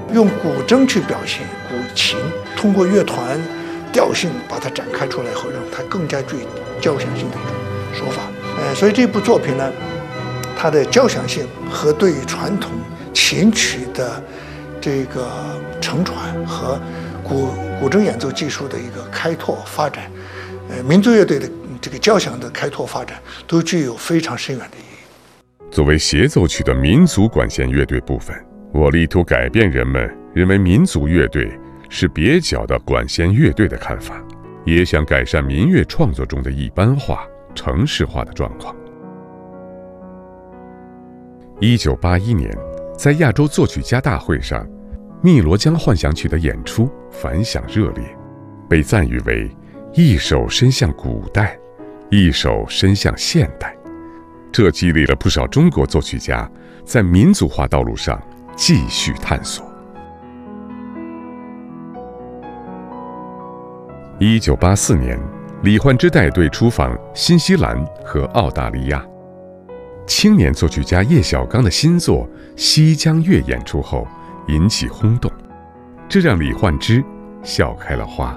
用古筝去表现古琴，通过乐团调性把它展开出来后，让它更加具交响性的一种说法。所以这部作品呢，它的交响性和对于传统琴曲的这个承传和古筝演奏技术的一个开拓发展，民族乐队的这个交响的开拓发展，都具有非常深远的意义。 作为协奏曲的民族管弦乐队部分，我力图改变人们认为民族乐队是蹩脚的管弦乐队的看法，也想改善民乐创作中的一般化、程式化的状况。1981年，在亚洲作曲家大会上，汨罗江幻想曲的演出反响热烈，被赞誉为一首伸向古代，一首伸向现代。这激励了不少中国作曲家在民族化道路上继续探索。1984年，李焕之带队出访新西兰和澳大利亚。青年作曲家叶小刚的新作《西江月》演出后引起轰动，这让李焕之笑开了花。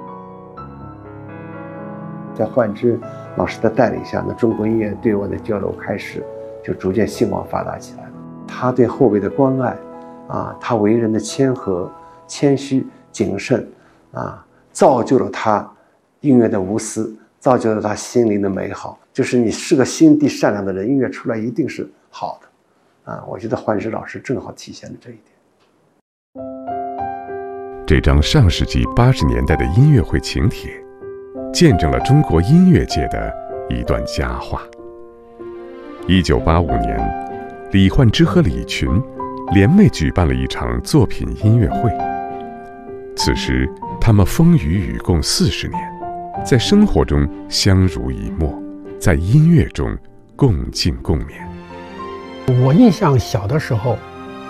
在焕之老师的带领下呢，中国音乐对我的交流开始就逐渐兴旺发达起来了。他对后辈的关爱他为人的谦和、谦虚、谨慎造就了他音乐的无私，造就了他心灵的美好。就是你是个心地善良的人，音乐出来一定是好的我觉得焕之老师正好体现了这一点。 这张上世纪80年代的音乐会请帖，见证了中国音乐界的一段佳话。1985年，李焕之和李群联袂举办了一场作品音乐会。此时，他们风雨与共40年，在生活中相濡以沫，在音乐中共进共勉。 我印象小的时候，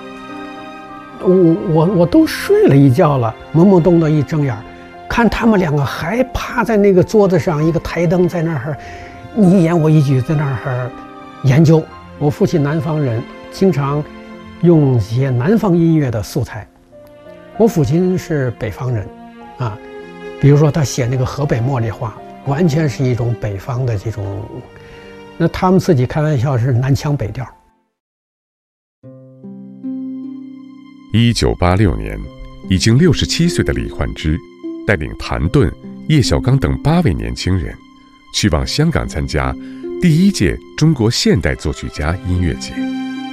我都睡了一觉了，懵懵懂懂一睁眼，看他们两个还趴在那个桌子上，一个台灯在那儿，你一言我一语在那儿研究。我父亲南方人，经常用一些南方音乐的素材。我父亲是北方人比如说他写那个河北茉莉花，完全是一种北方的这种，那他们自己开玩笑是南腔北调。 1986年，已经67岁的李焕之带领谭盾、叶小刚等8位年轻人去往香港参加第1届中国现代作曲家音乐节。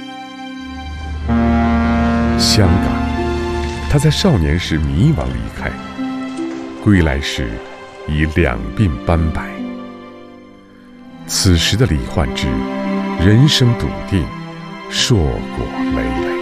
香港，他在少年时迷惘离开，归来时已两鬓斑白。此时的李焕之人生笃定，硕果累累。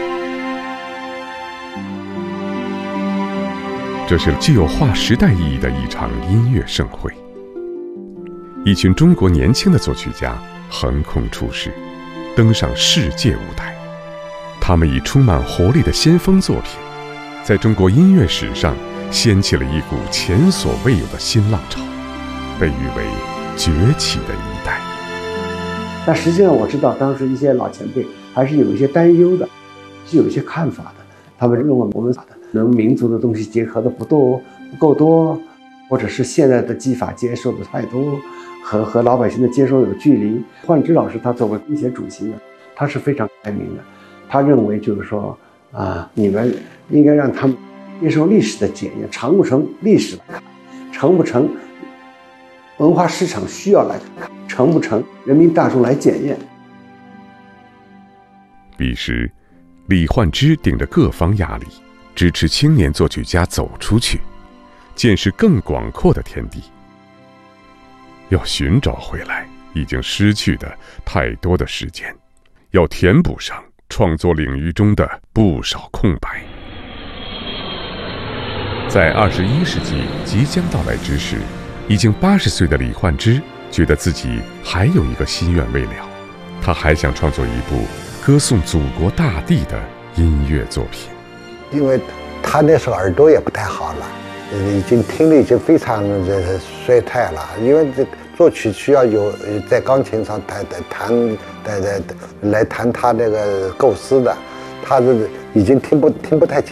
这是具有划时代意义的一场音乐盛会。一群中国年轻的作曲家横空出世，登上世界舞台。他们以充满活力的先锋作品，在中国音乐史上掀起了一股前所未有的新浪潮，被誉为崛起的一代。 但实际上我知道，当时一些老前辈还是有一些担忧的，是有一些看法的。他们认为我们能民族的东西结合的不够多，或者是现在的技法接受的太多，和老百姓的接受有距离。焕之老师他作为音协主席呢，他是非常开明的。他认为就是说你们应该让他们接受历史的检验，成不成历史来看，成不成文化市场需要来看，成不成人民大众来检验。 彼时，李焕之顶着各方压力，支持青年作曲家走出去，见识更广阔的天地。要寻找回来已经失去的太多的时间，要填补上创作领域中的不少空白。在21世纪即将到来之时，已经80岁的李焕之觉得自己还有一个心愿未了，他还想创作一部歌颂祖国大地的音乐作品。 因为他那时候耳朵也不太好了，已经听力已经非常衰退了，因为这作曲需要有在钢琴上弹他这个构思的，他已经听不太清。